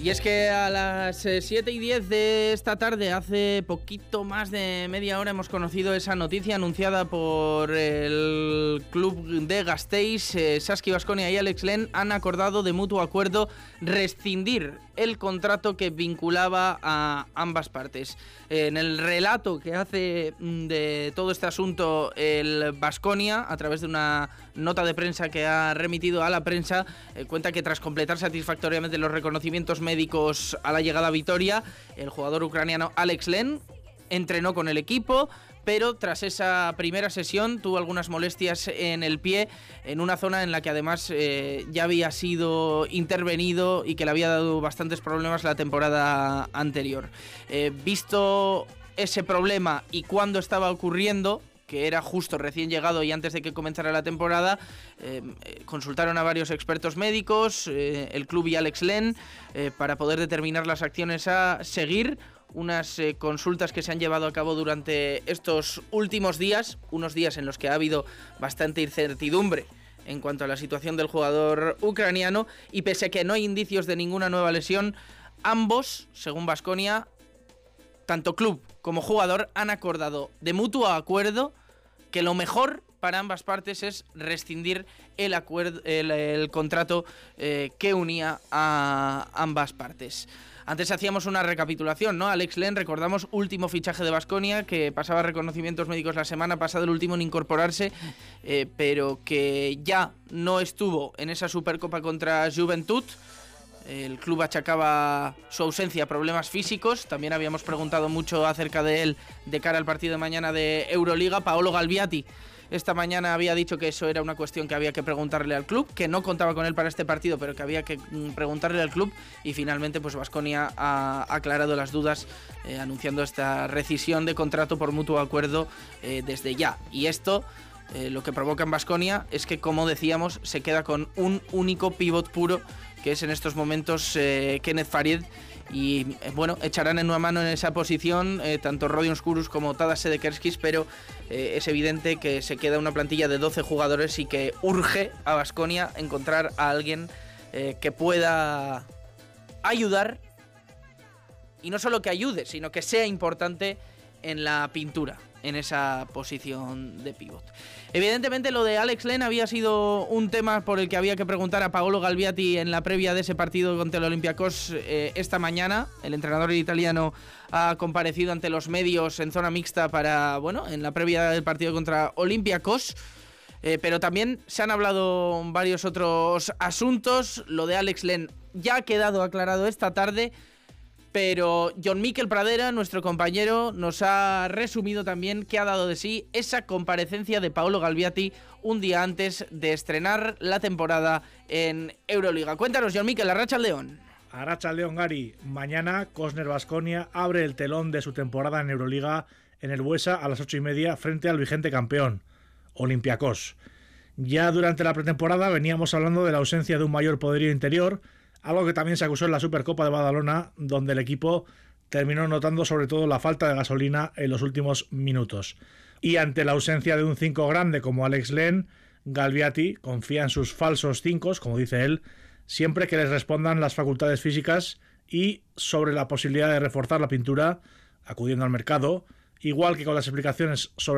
Y es que a las 7:10 de esta tarde, hace poquito más de media hora, hemos conocido esa noticia anunciada por el club de Gasteiz. Saski Baskonia y Alex Len han acordado de mutuo acuerdo rescindir el contrato que vinculaba a ambas partes. En el relato que hace de todo este asunto el Baskonia, a través de una nota de prensa que ha remitido a la prensa, cuenta que tras completar satisfactoriamente los reconocimientos médicos a la llegada a Vitoria, el jugador ucraniano Alex Len entrenó con el equipo, pero tras esa primera sesión tuvo algunas molestias en el pie, en una zona en la que además ya había sido intervenido y que le había dado bastantes problemas la temporada anterior. Visto ese problema y cuándo estaba ocurriendo, que era justo recién llegado y antes de que comenzara la temporada, consultaron a varios expertos médicos, el club y Alex Len, para poder determinar las acciones a seguir. Unas consultas que se han llevado a cabo durante estos últimos días, unos días en los que ha habido bastante incertidumbre en cuanto a la situación del jugador ucraniano, y pese a que no hay indicios de ninguna nueva lesión, ambos, según Baskonia, tanto club como jugador, han acordado de mutuo acuerdo que lo mejor para ambas partes es rescindir el contrato que unía a ambas partes. Antes hacíamos una recapitulación, ¿no? Alex Len, recordamos, último fichaje de Baskonia, que pasaba reconocimientos médicos la semana pasada, el último en incorporarse, pero que ya no estuvo en esa Supercopa contra Juventud. El club achacaba su ausencia a problemas físicos. También habíamos preguntado mucho acerca de él de cara al partido de mañana de Euroliga. Paolo Galviati esta mañana había dicho que eso era una cuestión que había que preguntarle al club, que no contaba con él para este partido, pero que había que preguntarle al club, y finalmente pues Baskonia ha aclarado las dudas, anunciando esta rescisión de contrato por mutuo acuerdo desde ya. Y esto lo que provoca en Baskonia es que, como decíamos, se queda con un único pívot puro, que es en estos momentos Kenneth Faried, y bueno, echarán en una mano en esa posición tanto Rodion Skurus como Tadas Sedekerskis, pero es evidente que se queda una plantilla de 12 jugadores y que urge a Baskonia encontrar a alguien que pueda ayudar, y no solo que ayude, sino que sea importante en la pintura, en esa posición de pívot. Evidentemente lo de Alex Len había sido un tema por el que había que preguntar a Paolo Galviati en la previa de ese partido contra el Olympiacos esta mañana. El entrenador italiano ha comparecido ante los medios en zona mixta para, bueno, en la previa del partido contra Olympiacos. Pero también se han hablado varios otros asuntos. Lo de Alex Len ya ha quedado aclarado esta tarde, pero Jon Mikel Pradera, nuestro compañero, nos ha resumido también qué ha dado de sí esa comparecencia de Paolo Galviati un día antes de estrenar la temporada en Euroliga. Cuéntanos, Jon Mikel, Arratsaldeon. Arratsaldeon, Gary. Mañana Cosner Baskonia abre el telón de su temporada en Euroliga en el Buesa a las 8:30 frente al vigente campeón, Olympiacos. Ya durante la pretemporada veníamos hablando de la ausencia de un mayor poderío interior, algo que también se acusó en la Supercopa de Badalona, donde el equipo terminó notando sobre todo la falta de gasolina en los últimos minutos. Y ante la ausencia de un 5 grande como Alex Len, Galviati confía en sus falsos 5, como dice él, siempre que les respondan las facultades físicas, y sobre la posibilidad de reforzar la pintura acudiendo al mercado, igual que con las explicaciones sobre